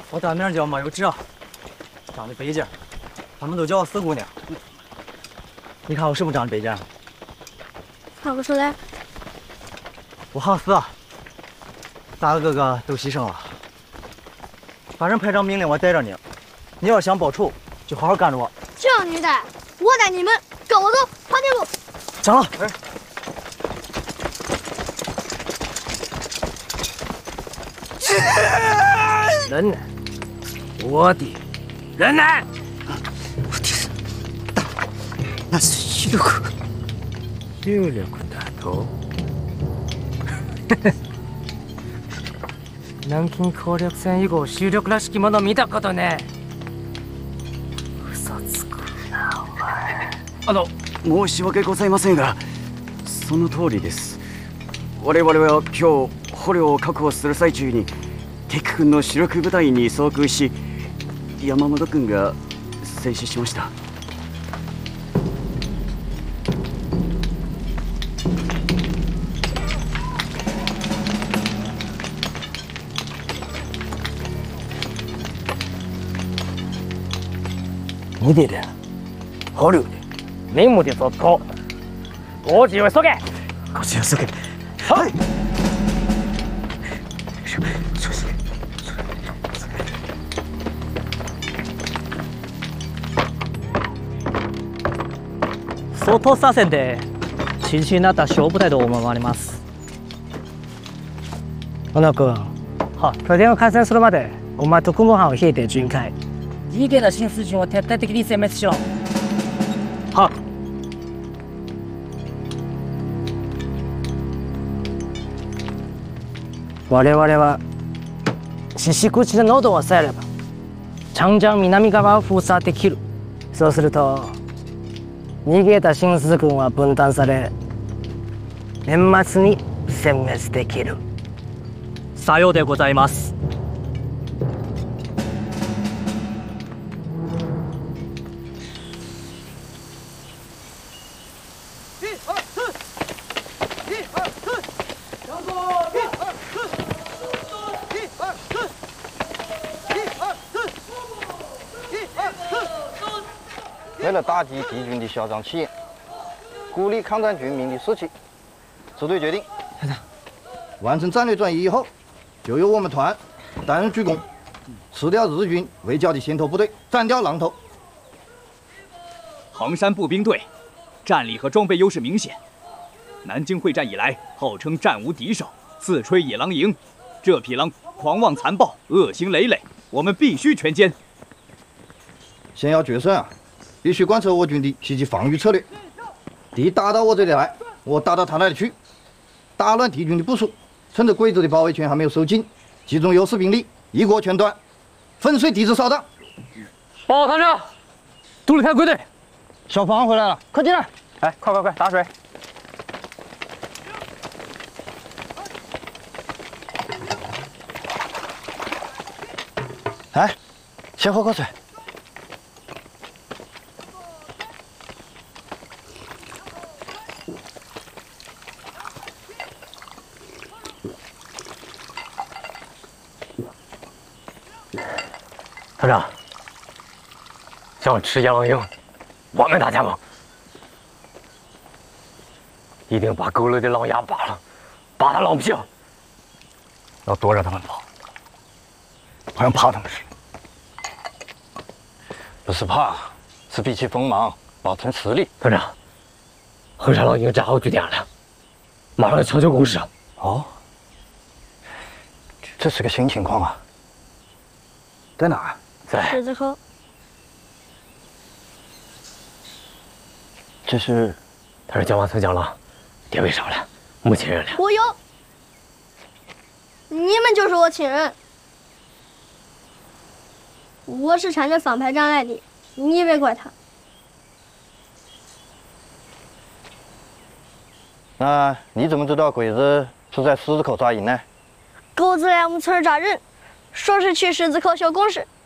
我大名叫马有志啊，长得北京，他们都叫我四姑娘。你看我是不是长得北京？ 看不出来。 我好死啊！3个哥哥都牺牲了。反正排长命令我带着你，你要想报仇，就好好干着我。 这样你带，我带你们，跟我走，爬铁路。 行了，哎。 忍耐，我的忍耐。 我的是大，那是視力。 視力だと？南京攻略戦以後視力らしきもの見たことねえ。嘘つくなお前。 申し訳ございませんが、その通りです。我々は今日捕虜を確保する最中に。 敵君の主力部隊に遭遇し、山本君が戦死しました。 你弟弟，好溜的，任務で做錯，我只會說嘅。 我只要說嘅。 好。 外左遷で中心になった小部隊と思われます。小野君、拠点を開戦するまでお前と雲藩を引いて巡回。逃げた新四軍を徹底的に殲滅しろ。は。我々は獅子口で喉を押さえれば、ちゃんじゃん南側を封鎖できる。そうすると。 逃げた新四軍は分断され年末に殲滅できる。さようでございます。 为了打击敌军的嚣张气焰，鼓励抗战军民的士气，支队决定， 完成战略转移以后，就由我们团担任主攻，吃掉日军围剿的先头部队，斩掉狼头。 衡山步兵队战力和装备优势明显，南京会战以来号称战无敌手，自吹野狼营。这匹狼狂妄残暴，恶行累累，我们必须全歼。 想要决胜啊！ 必须贯彻我军的袭击防御策略，敌打到我这里来，我打到他那里去，打乱敌军的部署，趁着贵州的包围圈还没有收紧，集中优势兵力，一锅全端，粉碎敌之扫荡。 报告团长，杜立开归队， 小芳回来了，快进来！ 哎，快，打水。 哎，先喝口水。 团长，想吃野狼营，我们大家吗？一定把佝偻的狼牙扒了，扒他狼皮。 要多让他们跑，好像怕他们似的。 不是怕，是比起锋芒，保存实力。 团长，衡山狼营站好据点了，马上要抢救攻势。 哦，这是个新情况啊！在哪儿？ 在狮子口。 这是， 他是蒋万村讲了，爹位少了，没亲人了。 我有，你们就是我亲人。我是搀着方排长来的，你别怪他。 那你怎么知道鬼子是在狮子口扎营呢？ 狗子来我们村扎人，说是去狮子口修工事。